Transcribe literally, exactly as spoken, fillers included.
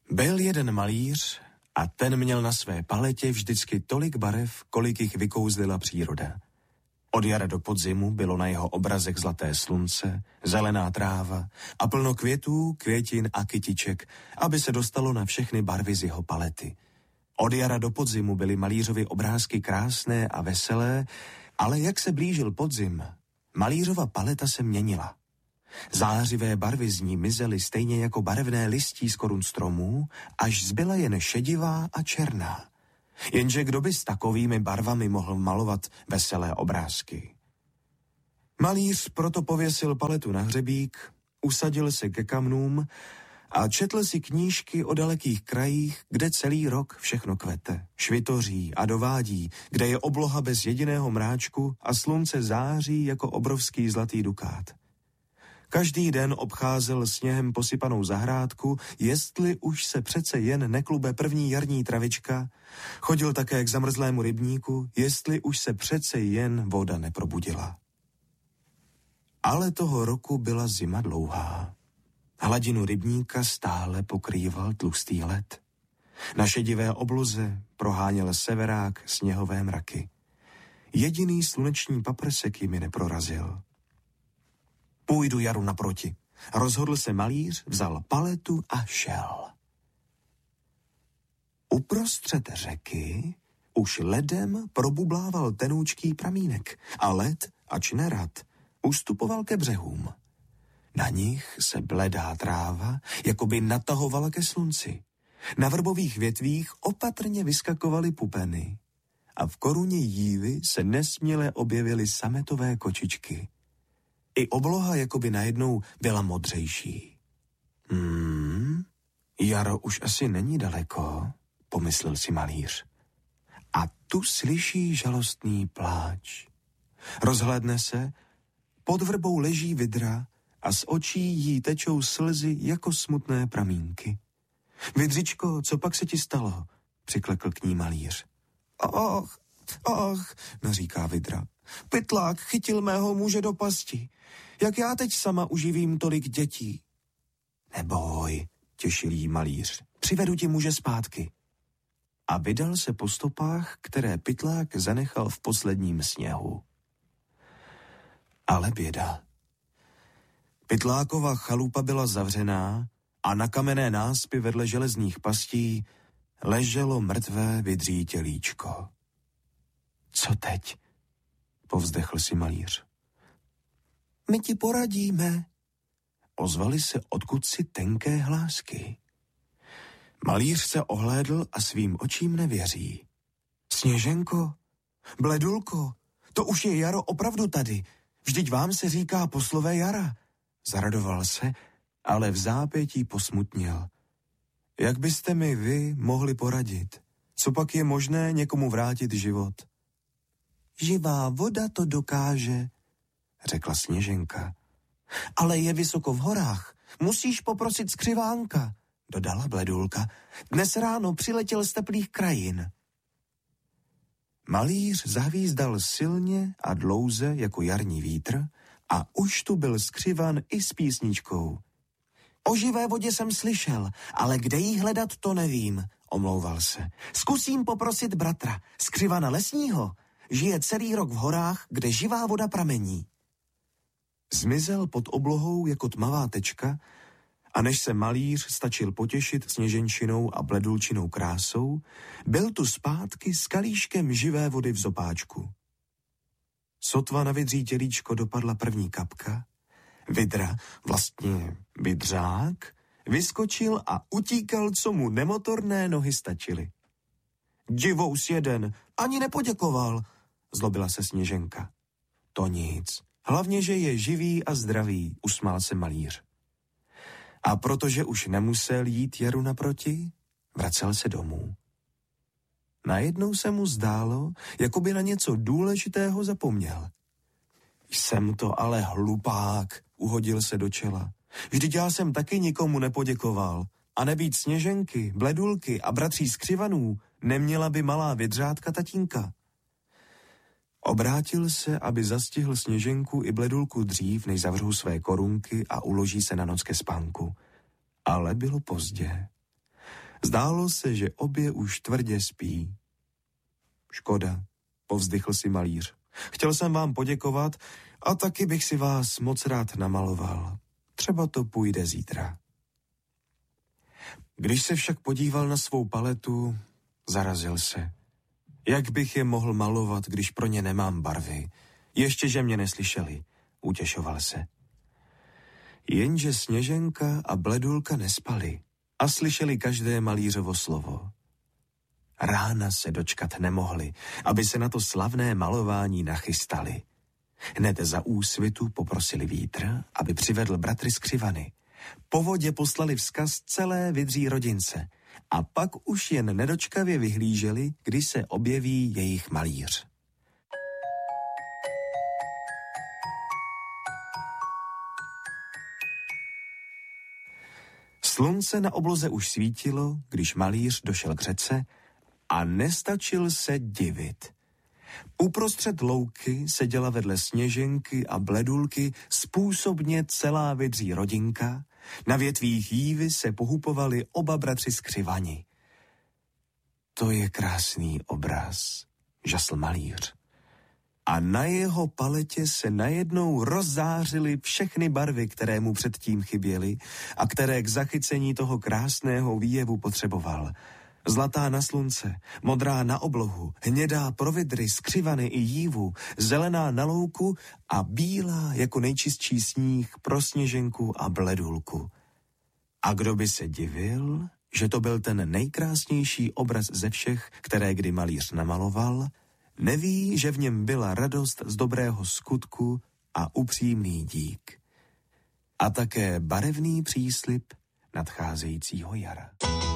Byl jeden malíř a ten měl na své paletě vždycky tolik barev, kolik jich vykouzlila příroda. Od jara do podzimu bylo na jeho obrazech zlaté slunce, zelená tráva a plno květů, květin a kytiček, aby se dostalo na všechny barvy z jeho palety. Od jara do podzimu byly malířovy obrázky krásné a veselé, ale jak se blížil podzim, malířova paleta se měnila. Zářivé barvy z ní mizely stejně jako barevné listí z korun stromů, až zbyla jen šedivá a černá. Jenže kdo by s takovými barvami mohl malovat veselé obrázky? Malíř proto pověsil paletu na hřebík, usadil se ke kamnům a četl si knížky o dalekých krajích, kde celý rok všechno kvete, švitoří a dovádí, kde je obloha bez jediného mráčku a slunce září jako obrovský zlatý dukát. Každý den obcházel sněhem posypanou zahrádku, jestli už se přece jen neklube první jarní travička, chodil také k zamrzlému rybníku, jestli už se přece jen voda neprobudila. Ale toho roku byla zima dlouhá. Hladinu rybníka stále pokrýval tlustý led. Na šedivé obloze proháněl severák sněhové mraky. Jediný sluneční paprsek jimi neprorazil. Půjdu jaru naproti. Rozhodl se malíř, vzal paletu a šel. Uprostřed řeky už ledem probublával tenoučký pramínek a led, ač nerad, ustupoval ke břehům. Na nich se bledá tráva jakoby natahovala ke slunci. Na vrbových větvích opatrně vyskakovaly pupeny a v koruně jívy se nesměle objevily sametové kočičky. I obloha jakoby najednou byla modřejší. Hmm, jaro už asi není daleko, pomyslel si malíř. A tu slyší žalostný pláč. Rozhlédne se, pod vrbou leží vidra a z očí jí tečou slzy jako smutné pramínky. Vidřičko, co pak se ti stalo? Přiklekl k ní malíř. Ach, ach, naříká vidra. Pytlák chytil mého muže do pasti. Jak já teď sama uživím tolik dětí? Neboj, těšil jí malíř. Přivedu ti muže zpátky. A vydal se po stopách, které pytlák zanechal v posledním sněhu. Ale běda. Pytlákova chalupa byla zavřená a na kamenné náspy vedle železných pastí leželo mrtvé vidří tělíčko. Co teď? Povzdechl si malíř. My ti poradíme. Ozvaly se odkudsi tenké hlásky. Malíř se ohlédl a svým očím nevěří. Sněženko, Bledulko, to už je jaro opravdu tady. Vždyť vám se říká poslové jara. Zaradoval se, ale v zápětí posmutněl. Jak byste mi vy mohli poradit? Co pak je možné někomu vrátit život? Živá voda to dokáže, řekla Sněženka. Ale je vysoko v horách, musíš poprosit skřivánka, dodala Bledulka. Dnes ráno přiletěl z teplých krajin. Malíř zahvízdal silně a dlouze jako jarní vítr a už tu byl skřivan i s písničkou. O živé vodě jsem slyšel, ale kde jí hledat, to nevím, omlouval se. Zkusím poprosit bratra, skřivana lesního. Žije celý rok v horách, kde živá voda pramení. Zmizel pod oblohou jako tmavá tečka a než se malíř stačil potěšit sněženčinou a bledulčinou krásou, byl tu zpátky s kalíškem živé vody v zopáčku. Sotva na vidří tělíčko dopadla první kapka, vidra, vlastně vidřák, vyskočil a utíkal, co mu nemotorné nohy stačily. Divous jeden, ani nepoděkoval, zlobila se Sněženka. To nic, hlavně, že je živý a zdravý, usmál se malíř. A protože už nemusel jít jaru naproti, vracel se domů. Najednou se mu zdálo, jako by na něco důležitého zapomněl. Jsem to ale hlupák, uhodil se do čela. Vždyť já jsem taky nikomu nepoděkoval. A nebýt Sněženky, Bledulky a bratří skřivanů, neměla by malá vidřátka tatínka. Obrátil se, aby zastihl Sněženku i Bledulku dřív, než zavřou své korunky a uloží se na noc ke spánku. Ale bylo pozdě. Zdálo se, že obě už tvrdě spí. Škoda, povzdychl si malíř. Chtěl jsem vám poděkovat a taky bych si vás moc rád namaloval. Třeba to půjde zítra. Když se však podíval na svou paletu, zarazil se. Jak bych je mohl malovat, když pro ně nemám barvy? Ještě, že mě neslyšeli, utěšoval se. Jenže Sněženka a Bledulka nespali a slyšeli každé malířovo slovo. Rána se dočkat nemohli, aby se na to slavné malování nachystali. Hned za úsvitu poprosili vítr, aby přivedl bratry z Křivany. Po vodě poslali vzkaz celé Vydří rodince a pak už jen nedočkavě vyhlíželi, kdy se objeví jejich malíř. Slunce na obloze už svítilo, když malíř došel k řece a nestačil se divit. Uprostřed louky seděla vedle Sněženky a Bledulky způsobně celá Vydří rodinka, na větvích jívy se pohupovali oba bratři z Křivani. To je krásný obraz, žasl malíř. A na jeho paletě se najednou rozzářily všechny barvy, které mu předtím chyběly a které k zachycení toho krásného výjevu potřeboval. Zlatá na slunce, modrá na oblohu, hnědá pro Vydry, Skřivany i jívu, zelená na louku a bílá jako nejčistší sníh pro Sněženku a Bledulku. A kdo by se divil, že to byl ten nejkrásnější obraz ze všech, které kdy malíř namaloval, neví, že v něm byla radost z dobrého skutku a upřímný dík. A také barevný příslib nadcházejícího jara.